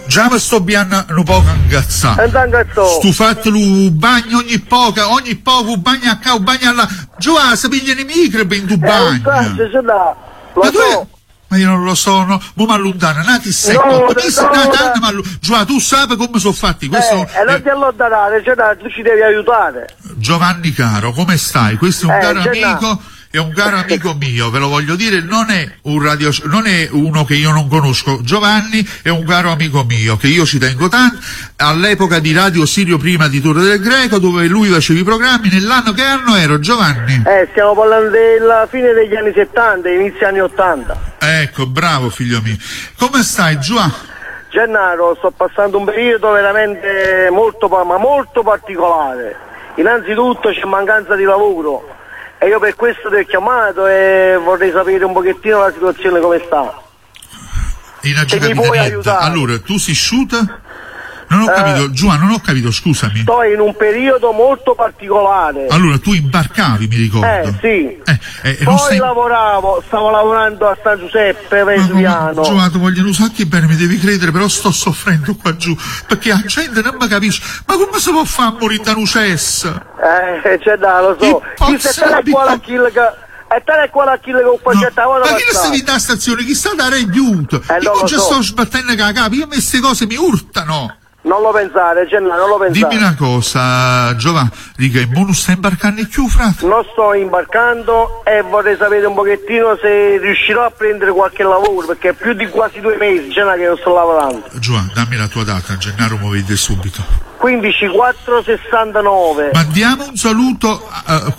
Già mi sto bianna un po' ingazzato. Stu fatto il bagno ogni poco un bagno a qua, un bagno alla. Già, si pigliano i microbi in tu bagno. Ma io non lo so, no, ma allontana, nati secco, Già, tu sai come sono fatti, questo e non ti allontanare, tu ci devi aiutare. Giovanni caro, come stai? Questo è un caro amico. È un caro amico mio, ve lo voglio dire, non è uno che io non conosco. Giovanni è un caro amico mio, che io ci tengo tanto, all'epoca di Radio Sirio prima di Torre del Greco, dove lui faceva i programmi, nell'anno che anno ero, Giovanni? Stiamo parlando della fine degli anni 70, inizio anni 80. Ecco, bravo figlio mio. Come stai, Giovanni? Gennaro, sto passando un periodo veramente molto particolare. Innanzitutto c'è mancanza di lavoro. E io per questo ti ho chiamato e vorrei sapere un pochettino la situazione come sta. Se mi puoi aiutare. Allora, tu sei asciutta? Non ho capito, Giovanni, non ho capito, scusami. Sto in un periodo molto particolare. Allora, tu imbarcavi, mi ricordo. Sì. Poi stavo lavorando a San Giuseppe, Vesuviano. Giovanni, voglio un sacco bene, mi devi credere, però sto soffrendo qua giù, perché la gente non mi capisce. Ma come si può fare a morire da un cesso? Lo so. Chi se te ne qua la kill che... E te ne qua la kill che ho facciato ma chi sta di da stazione? Chi sta da aiuto? Io già sto sbattendo la capo, io queste cose mi urtano. Non lo pensare, Gennaro, non lo pensare. Dimmi una cosa, Giovanni, dica, non stai imbarcando più, frate? Non sto imbarcando e vorrei sapere un pochettino se riuscirò a prendere qualche lavoro, perché è più di quasi 2 mesi, Gennaro, che non sto lavorando. Giovanni, dammi la tua data, Gennaro mi vede subito. 15469. Mandiamo un saluto,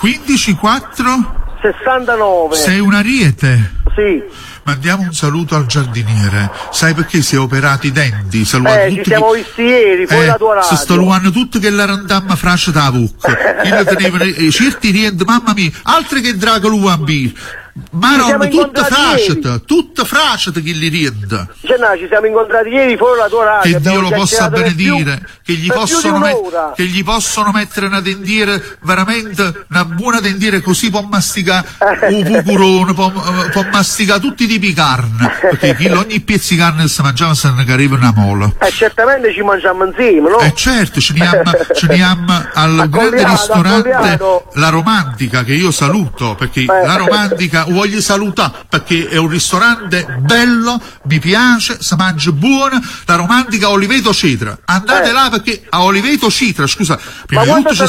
15469. Sei un ariete? Sì. Mandiamo un saluto al giardiniere. Sai perché si è operato i denti? Ci siamo visti ieri, fuori la tua radio. Si sto luando tutto che la randamma frascia da bucca. Io tenevano certi rientri, mamma mia, altri che Dracolo bambino. Ma non, tutta frascita che li rienda. Gennaro, ci siamo incontrati ieri fuori la tua radio. Che Dio lo possa benedire, che gli possono mettere una dendiere, veramente una buona dendiere, così può masticare un pucurone, può masticare tutti i tipi di carne, perché ogni pezzo di carne che si mangiava se ne arriva una mola. Certamente ci mangiamo insieme, no? Certo, ce ne abbiamo al grande ristorante La Romantica, che io saluto, perché La Romantica voglio salutare, perché è un ristorante bello, mi piace, si mangia buono. La Romantica a Oliveto Cetra, andate là, perché a Oliveto Cetra, scusa, prima di tutto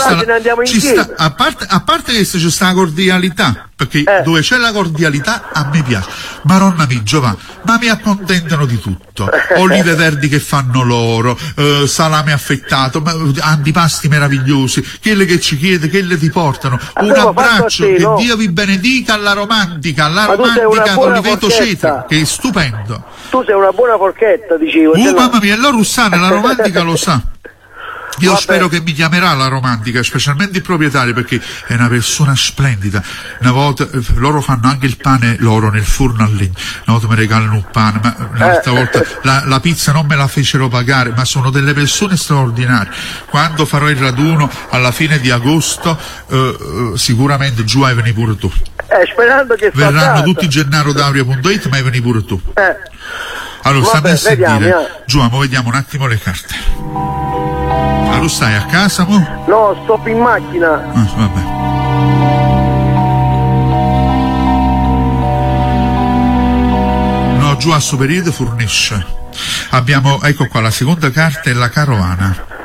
a parte che c'è sta la cordialità, perché dove c'è la cordialità a me piace. Maronna mia, Giovanni, ma mi accontentano di tutto, olive verdi che fanno loro, salame affettato, antipasti meravigliosi, quelle che ci chiede, quelle ti portano, un abbraccio, che Dio vi benedica alla Romantica Oliveto Cetra, che è stupendo. Tu sei una buona forchetta, dicevo. Mamma mia, la Russana, la Romantica lo sa. Io spero che mi chiamerà La Romantica, specialmente il proprietario, perché è una persona splendida. Una volta loro fanno anche il pane loro nel forno a legna, una volta mi regalano un pane, ma un'altra volta la pizza non me la fecero pagare, ma sono delle persone straordinarie. Quando farò il raduno alla fine di agosto, sicuramente giù hai venire pure tu. Sperando che verranno tutti gennarodaurio.it, ma hai venire pure tu. Allora stammi a sentire, giù, vediamo un attimo le carte. Tu stai a casa, mo? No, sto in macchina. Vabbè. No, giù a suo periodo fornisce. Abbiamo, ecco qua, la seconda carta è la carovana.